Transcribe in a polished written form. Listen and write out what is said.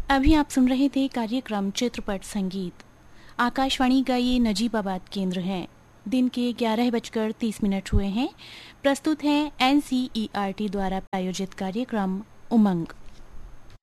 अभी आप सुन रहे थे कार्यक्रम चित्रपट संगीत। आकाशवाणी का ये नजीबाबाद केंद्र है। दिन के 11:30 हुए हैं। प्रस्तुत है NCERT द्वारा प्रायोजित कार्यक्रम उमंग।